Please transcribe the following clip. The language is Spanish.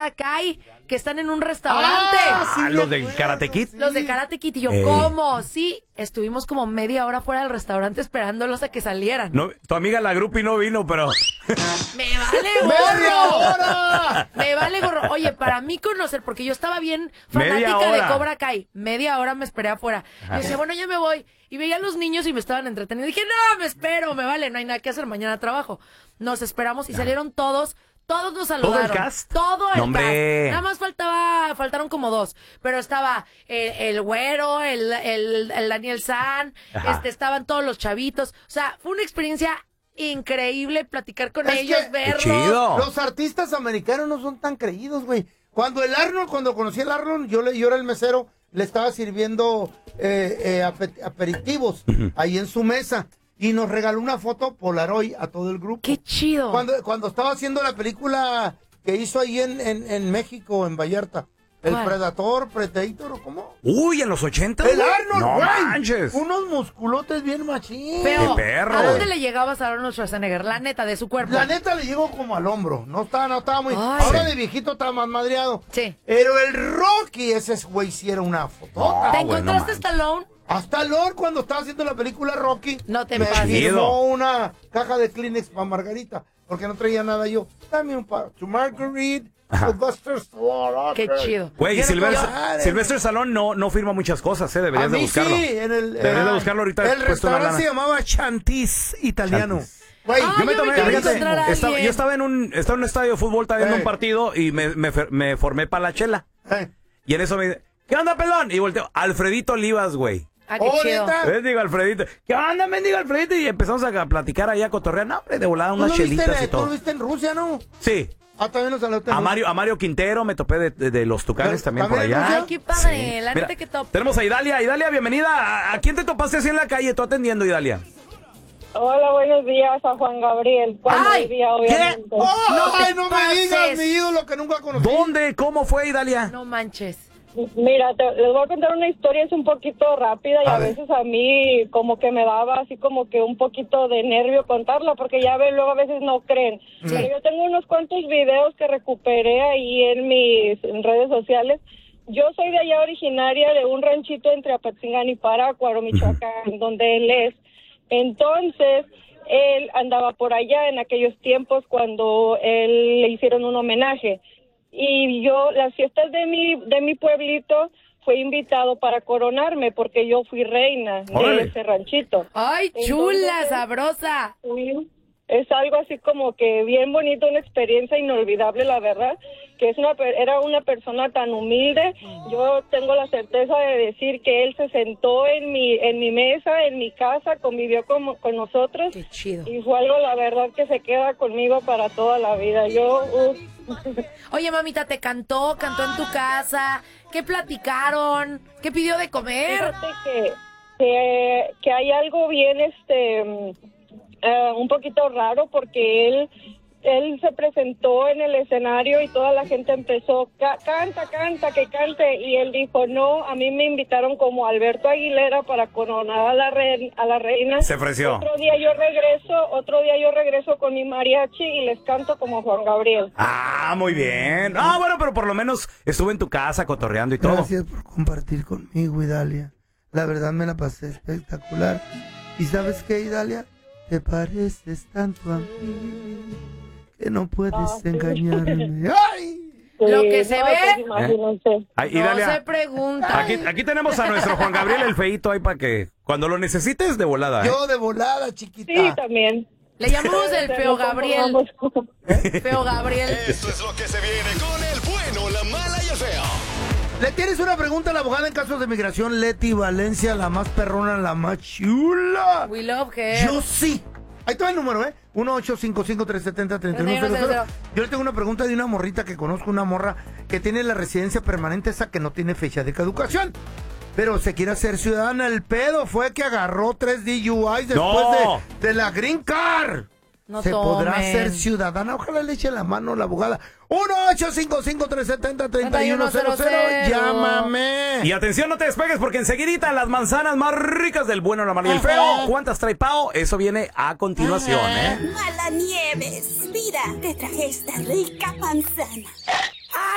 Cobra Kai, que están en un restaurante. Los de Karate Kid. Los de Karate Kid. Y yo, ¿cómo? Sí, estuvimos como media hora fuera del restaurante esperándolos a que salieran. No, tu amiga la Grupi no vino, pero... ¡Me vale gorro! ¡Me vale gorro! Oye, para mí conocer, porque yo estaba bien fanática de Cobra Kai. Media hora me esperé afuera. Y decía, bueno, ya me voy. Y veía a los niños y me estaban entreteniendo. Dije, no, me espero, me vale, no hay nada que hacer, mañana trabajo. Nos esperamos y salieron todos nos saludaron. ¿Todo el cast? Todo el ¡Hombre! cast. Nada más faltaron como 2. Pero estaba el güero, el Daniel San, estaban todos los chavitos. O sea, fue una experiencia increíble platicar con ellos, verlos. Chido. Los artistas americanos no son tan creídos, güey. Cuando conocí el Arnold, yo era el mesero, le estaba sirviendo aperitivos ahí en su mesa. Y nos regaló una foto Polaroid a todo el grupo. ¡Qué chido! Cuando estaba haciendo la película que hizo ahí en México, en Vallarta. El Predator, ¿o cómo? Uy, en los 80. El Arnold, no güey. Manches. Unos musculotes bien machín. Pero, ¡qué perro! ¿a dónde le llegabas a Arnold Schwarzenegger? La neta, de su cuerpo. La neta le llegó como al hombro. No estaba muy... Ay. Ahora de viejito estaba más madreado. Sí. Pero el Rocky, ese güey sí era una fotota. ¿Te encontraste a Stallone? Hasta Lord, cuando estaba haciendo la película Rocky, No te me pases. firmó una caja de Kleenex para Margarita, porque no traía nada yo. Dame un par. To Marguerite, to Buster Stallone. Qué chido. Güey, Sylvester Stallone no firma muchas cosas, deberías de buscarlo. Sí, deberías de buscarlo ahorita. El restaurante se llamaba Chantis Italiano. Güey, Ah, yo me yo tomé, me quiero fíjate, encontrar a alguien. yo estaba en un estadio de fútbol, estaba viendo un partido y me formé para la chela. Y en eso me dice, ¿qué onda, pelón? Y volteo, Alfredito Olivas, güey. Ah, qué chido. Digo, Alfredito, ¿qué onda, mendigo Alfredito? Y empezamos a platicar ahí, a cotorrear, no, hombre, de volada unas chelitas y todo. ¿Tú lo viste en Rusia, no? Sí. También lo saludaste. A Mario Quintero me topé de los Tucanes también por allá. Ay, qué padre, Sí. la Mira, neta que top. Tenemos a Idalia. Idalia, bienvenida. ¿A quién te topaste así en la calle? Tú atendiendo, Idalia. Hola, buenos días a Juan Gabriel. ¿Cuándo Ay, vivía, obviamente? No me digas, mi ídolo que nunca conocí. ¿Dónde? ¿Cómo fue, Idalia? No manches. Mira, les voy a contar una historia, es un poquito rápida y a veces a mí como que me daba así como que un poquito de nervio contarla porque ya ven, luego a veces no creen. Sí. Pero yo tengo unos cuantos videos que recuperé ahí en mis redes sociales. Yo soy de allá originaria de un ranchito entre Apatzingán y Parácuaro, Michoacán, donde él es. Entonces, él andaba por allá en aquellos tiempos cuando él le hicieron un homenaje. Y yo, las fiestas de mi pueblito, fue invitado para coronarme porque yo fui reina de ese ranchito. ¡Ay, chula, sabrosa! Es algo así como que bien bonito, una experiencia inolvidable, la verdad, que era una persona tan humilde. Yo tengo la certeza de decir que él se sentó en mi mesa, en mi casa, convivió con nosotros. Qué chido. Y fue algo, la verdad, que se queda conmigo para toda la vida. Oye, mamita, ¿te cantó en tu casa? ¿Qué platicaron? ¿Qué pidió de comer? Fíjate que hay algo bien, un poquito raro porque él se presentó en el escenario y toda la gente empezó, canta, que cante, y él dijo, no, a mí me invitaron como Alberto Aguilera para coronar a la reina. Se ofreció. Otro día yo regreso con mi mariachi y les canto como Juan Gabriel. Ah, muy bien. Ah, bueno, pero por lo menos estuve en tu casa cotorreando y todo. Gracias por compartir conmigo, Idalia. La verdad me la pasé espectacular. ¿Y sabes qué, Idalia? Te pareces tanto a mí que no puedes engañarme. ¡Ay! Lo que se ve, imagínense. Ay, no Idalia, se pregunta. aquí tenemos a nuestro Juan Gabriel, el feíto, ahí para que cuando lo necesites, de volada. Yo de volada, chiquita. Sí, también. Le llamamos el Feo Gabriel. Feo Gabriel. Esto es lo que se viene con el bueno, la mala y el feo. ¿Le tienes una pregunta a la abogada en casos de migración, Leti Valencia, la más perrona, la más chula? We love her. Yo sí. Ahí está el número, 1-855-370-3100. Yo le tengo una pregunta de una morrita que conozco, una morra que tiene la residencia permanente, esa que no tiene fecha de caducación. Pero se quiere hacer ciudadana. El pedo fue que agarró 3 DUIs después de la Green Card. No se podrá tomen. ser ciudadana. Ojalá le eche la mano a la abogada. 1-855-370-3100. Llámame. Y atención, no te despegues porque enseguidita las manzanas más ricas del bueno, la mala y el feo. ¿Cuántas trae Pao? Eso viene a continuación, Mala Nieves, mira, te traje esta rica manzana.